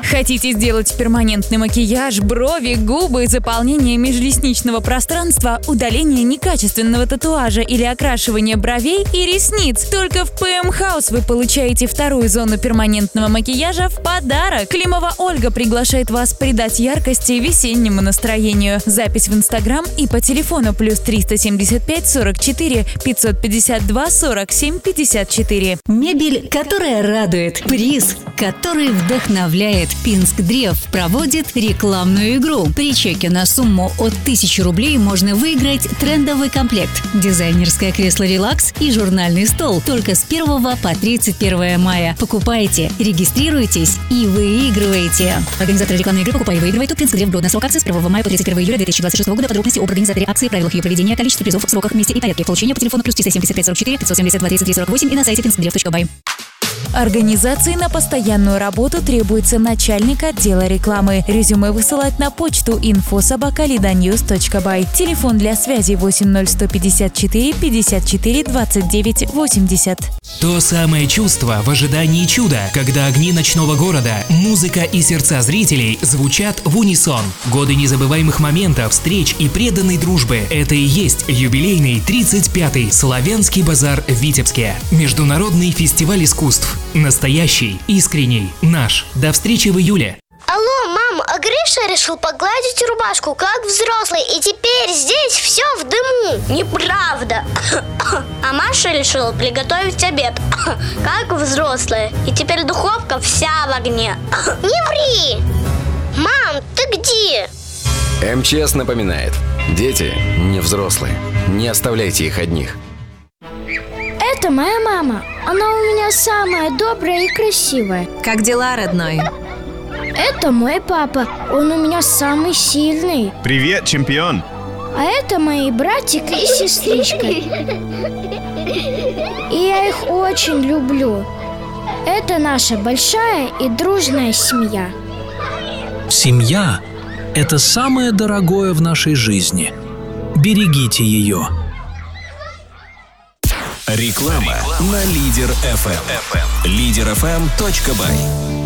Хотите сделать перманентный макияж, брови, губы, заполнение межресничного пространства, удаление некачественного татуажа или окрашивание бровей и ресниц? Только в ПМ Хаус вы получаете вторую зону перманентного макияжа в подарок. Климова Ольга приглашает вас придать яркости весеннему настроению. Запись в Инстаграм и по телефону +375 44 552 47 54. Мебель, которая радует. Приз, который вдохновляет. Пинск Древ проводит рекламную игру. При чеке на сумму от 1000 рублей можно выиграть трендовый комплект, дизайнерское кресло «Релакс» и журнальный стол. Только с 1 по 31 мая. Покупайте, регистрируйтесь и выигрывайте. Организатор рекламной игры «Покупай и выигрывай». Тут Пинск Древ. Вводная срок акции с 1 мая по 31 июля 2026 года. Подробности об организаторе акции, правилах ее проведения, количестве призов, сроках, месте и порядке получения по телефону +375 44 572 33 48 и на сайте pinkdrev.by. Организации на постоянную работу требуется начальник отдела рекламы. Резюме высылать на почту info@lidanews.by. Телефон для связи 80154 54 29 80. То самое чувство в ожидании чуда, когда огни ночного города, музыка и сердца зрителей звучат в унисон. Годы незабываемых моментов, встреч и преданной дружбы – это и есть юбилейный 35-й Славянский базар в Витебске. Международный фестиваль искусств. Настоящий, искренний, наш. До встречи в июле. Алло, мам, а Гриша решил погладить рубашку как взрослый, и теперь здесь все в дыму. Неправда. А Маша решила приготовить обед как взрослая, и теперь духовка вся в огне. Не ври! Мам, ты где? МЧС напоминает: дети не взрослые. Не оставляйте их одних. Это моя мама. Она у меня самая добрая и красивая. Как дела, родной? Это мой папа. Он у меня самый сильный. Привет, чемпион. А это мои братик и сестричка. И я их очень люблю. Это наша большая и дружная семья. Семья – это самое дорогое в нашей жизни. Берегите ее. Реклама на Лидер FM. Лидер FM.by.